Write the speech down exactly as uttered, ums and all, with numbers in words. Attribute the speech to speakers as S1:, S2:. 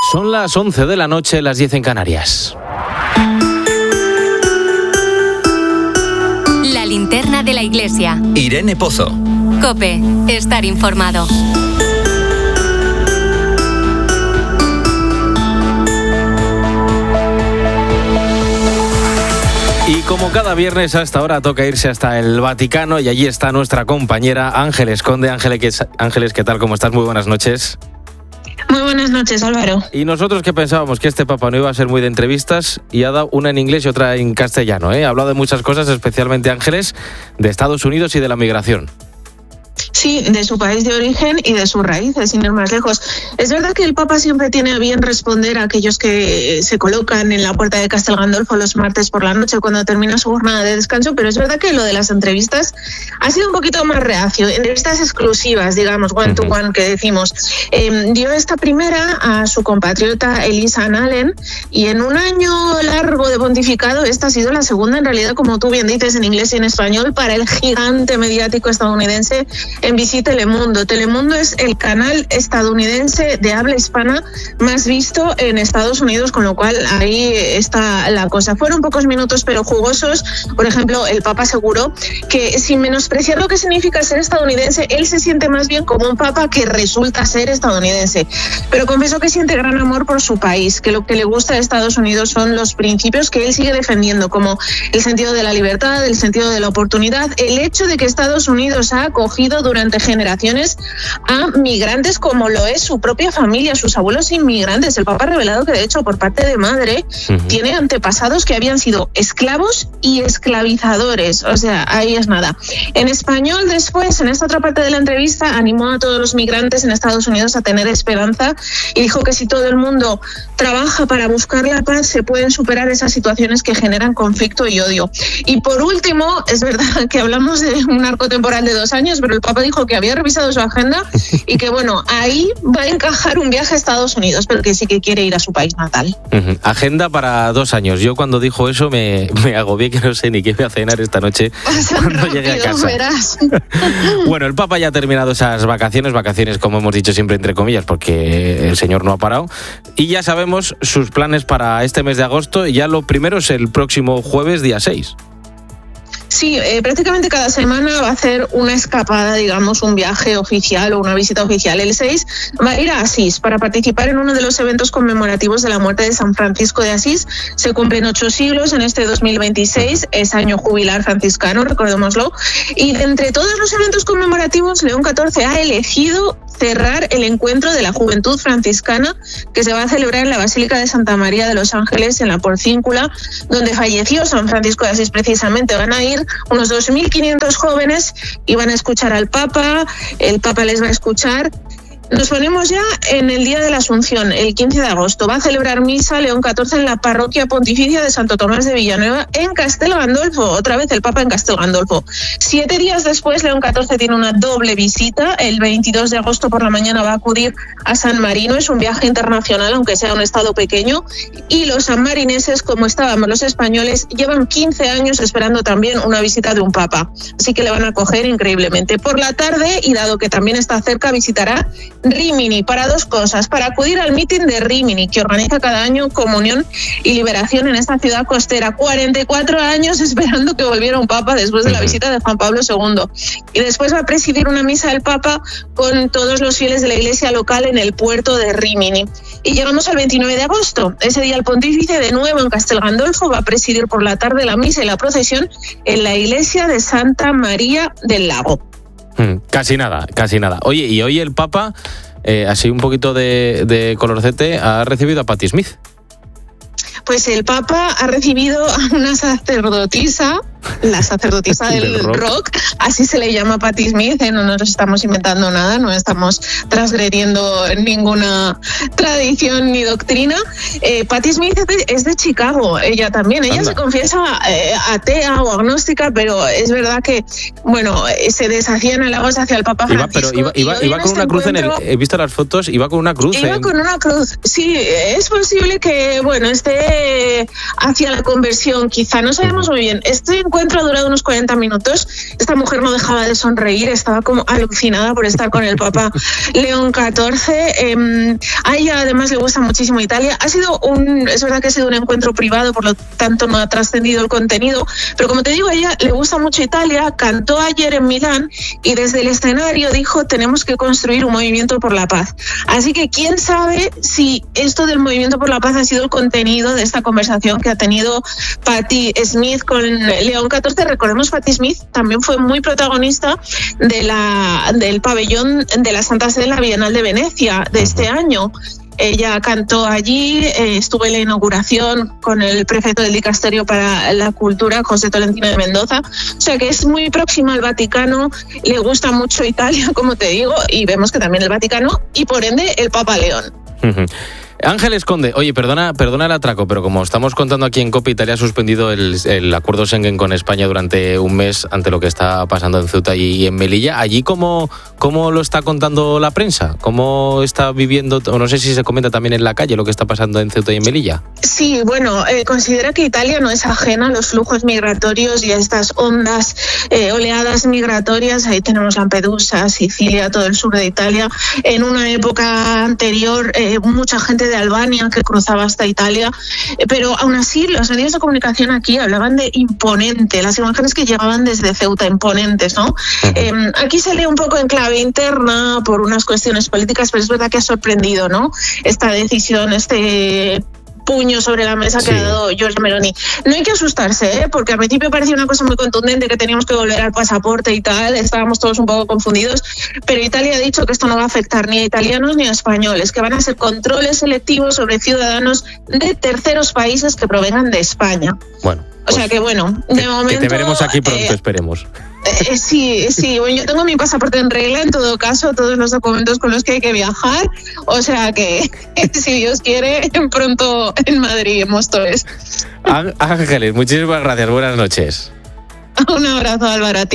S1: Son las once de la noche, las diez en Canarias.
S2: La linterna de la iglesia.
S3: Irene Pozo.
S2: COPE. Estar informado.
S1: Y como cada viernes a esta hora toca irse hasta el Vaticano y allí está nuestra compañera Ángeles Conde. Ángeles, Ángeles, ¿qué tal? ¿Cómo estás? Muy buenas noches.
S4: Muy buenas noches, Álvaro.
S1: Y nosotros que pensábamos que este papa no iba a ser muy de entrevistas y ha dado una en inglés y otra en castellano, ¿eh? Ha hablado de muchas cosas, especialmente Ángeles, de Estados Unidos y de la migración.
S4: Sí, de su país de origen y de sus raíces, sin ir más lejos. Es verdad que el Papa siempre tiene a bien responder a aquellos que se colocan en la puerta de Castel Gandolfo los martes por la noche cuando termina su jornada de descanso, pero es verdad que lo de las entrevistas ha sido un poquito más reacio. Entrevistas exclusivas, digamos, one to one, que decimos. Eh, dio esta primera a su compatriota Elisa Allen y en un año largo de pontificado esta ha sido la segunda, en realidad, como tú bien dices en inglés y en español, para el gigante mediático estadounidense en bici Telemundo. Telemundo es el canal estadounidense de habla hispana más visto en Estados Unidos, con lo cual ahí está la cosa. Fueron pocos minutos pero jugosos. Por ejemplo, el Papa aseguró que, sin menospreciar lo que significa ser estadounidense, él se siente más bien como un Papa que resulta ser estadounidense. Pero confesó que siente gran amor por su país, que lo que le gusta de Estados Unidos son los principios que él sigue defendiendo, como el sentido de la libertad, el sentido de la oportunidad, el hecho de que Estados Unidos ha acogido durante durante generaciones a migrantes, como lo es su propia familia, sus abuelos inmigrantes. El Papa ha revelado que, de hecho, por parte de madre, uh-huh. tiene antepasados que habían sido esclavos y esclavizadores. O sea, ahí es nada. En español, después, en esta otra parte de la entrevista, animó a todos los migrantes en Estados Unidos a tener esperanza y dijo que si todo el mundo trabaja para buscar la paz, se pueden superar esas situaciones que generan conflicto y odio. Y por último, es verdad que hablamos de un arco temporal de dos años, pero el Papa dijo que había revisado su agenda y que, bueno, ahí va a encajar un viaje a Estados Unidos, pero que sí que quiere ir a su país natal.
S1: Uh-huh. Agenda para dos años. Yo cuando dijo eso me, me agobié, que no sé ni qué voy a cenar esta noche cuando rápido, llegue a casa.
S4: Verás.
S1: Bueno, el Papa ya ha terminado esas vacaciones, vacaciones como hemos dicho siempre entre comillas, porque el señor no ha parado, y ya sabemos sus planes para este mes de agosto. Ya lo primero es el próximo jueves, día seis.
S4: Sí, eh, prácticamente cada semana va a hacer una escapada, digamos, un viaje oficial o una visita oficial. El seis va a ir a Asís para participar en uno de los eventos conmemorativos de la muerte de San Francisco de Asís. Se cumplen ocho siglos en este dos mil veintiséis, es año jubilar franciscano, recordémoslo. Y de entre todos los eventos conmemorativos, León catorce ha elegido cerrar el encuentro de la juventud franciscana que se va a celebrar en la Basílica de Santa María de los Ángeles, en la Porcíncula, donde falleció San Francisco de Asís precisamente. Van a ir unos dos mil quinientos jóvenes y van a escuchar al Papa, el Papa les va a escuchar. Nos ponemos ya en el día de la Asunción, el quince de agosto. Va a celebrar misa León catorce en la parroquia pontificia de Santo Tomás de Villanueva, en Castel Gandolfo. Otra vez el Papa en Castel Gandolfo. Siete días después, León catorce tiene una doble visita. El veintidós de agosto por la mañana va a acudir a San Marino. Es un viaje internacional, aunque sea un estado pequeño. Y los sanmarineses, como estábamos los españoles, llevan quince años esperando también una visita de un Papa. Así que le van a acoger increíblemente. Por la tarde, y dado que también está cerca, visitará Rímini para dos cosas: para acudir al mitin de Rímini, que organiza cada año Comunión y Liberación en esta ciudad costera. cuarenta y cuatro años esperando que volviera un Papa después de la visita de Juan Pablo segundo. Y después va a presidir una misa del Papa con todos los fieles de la iglesia local en el puerto de Rímini. Y llegamos al veintinueve de agosto. Ese día el pontífice, de nuevo en Castel Gandolfo, va a presidir por la tarde la misa y la procesión en la iglesia de Santa María del Lago.
S1: Hmm, casi nada, casi nada. Oye, y hoy el Papa, eh, así un poquito de, de colorcete, ha recibido a Patti Smith.
S4: Pues el Papa ha recibido a una sacerdotisa, la sacerdotisa del, del rock. rock, así se le llama Patti Smith, ¿eh? No nos estamos inventando nada, no estamos transgrediendo ninguna tradición ni doctrina. Eh, Patti Smith es de, es de Chicago, ella también, ella Anda. se confiesa eh, atea o agnóstica, pero es verdad que, bueno, se deshacían halagos hacia el Papa Francisco.
S1: Iba, pero iba, iba, iba con una este cruz encuentro, en el, he visto las fotos, iba con una cruz.
S4: Iba
S1: en...
S4: con una cruz, sí, es posible que, bueno, esté hacia la conversión, quizá, no sabemos muy bien. Este encuentro encuentro ha durado unos cuarenta minutos. Esta mujer no dejaba de sonreír, estaba como alucinada por estar con el Papa León catorce. Eh, a ella además le gusta muchísimo Italia. Ha sido un, es verdad que ha sido un encuentro privado, por lo tanto no ha trascendido el contenido, pero como te digo, a ella le gusta mucho Italia. Cantó ayer en Milán y desde el escenario dijo: tenemos que construir un movimiento por la paz. Así que quién sabe si esto del movimiento por la paz ha sido el contenido de esta conversación que ha tenido Patti Smith con León catorce. Recordemos, Patti Smith también fue muy protagonista de la, del pabellón de la Santa Sede en la Bienal de Venecia de este año. Ella cantó allí, eh, estuvo en la inauguración con el prefecto del Dicasterio para la Cultura, José Tolentino de Mendoza. O sea que es muy próxima al Vaticano, le gusta mucho Italia, como te digo, y vemos que también el Vaticano y por ende el Papa León.
S1: Uh-huh. Ángeles Conde, oye, perdona, perdona el atraco, pero como estamos contando aquí en COPE, Italia ha suspendido el, el acuerdo Schengen con España durante un mes ante lo que está pasando en Ceuta y en Melilla. ¿Allí cómo, cómo lo está contando la prensa? ¿Cómo está viviendo, o no sé si se comenta también en la calle lo que está pasando en Ceuta y en Melilla?
S4: Sí, bueno, eh, considera que Italia no es ajena a los flujos migratorios y a estas ondas, eh, oleadas migratorias. Ahí tenemos Lampedusa, Sicilia, todo el sur de Italia. En una época anterior, eh, mucha gente de Albania que cruzaba hasta Italia, pero aún así los medios de comunicación aquí hablaban de imponente, las imágenes que llegaban desde Ceuta, imponentes, ¿no? Uh-huh. Eh, aquí se lee un poco en clave interna por unas cuestiones políticas, pero es verdad que ha sorprendido, ¿no?, esta decisión, este puño sobre la mesa que sí. ha dado Giorgia Meloni. No hay que asustarse, ¿eh? Porque al principio parecía una cosa muy contundente, que teníamos que volver al pasaporte y tal, estábamos todos un poco confundidos, pero Italia ha dicho que esto no va a afectar ni a italianos ni a españoles, que van a ser controles selectivos sobre ciudadanos de terceros países que provengan de España.
S1: Bueno,
S4: pues, o sea que bueno, de
S1: que,
S4: momento...
S1: Que te veremos aquí pronto, eh, esperemos.
S4: Eh, sí, sí, bueno, yo tengo mi pasaporte en regla, en todo caso, todos los documentos con los que hay que viajar, o sea que, si Dios quiere, pronto en Madrid, en Móstoles.
S1: Ángeles, muchísimas gracias, buenas noches.
S4: Un abrazo, Álvaro, a ti.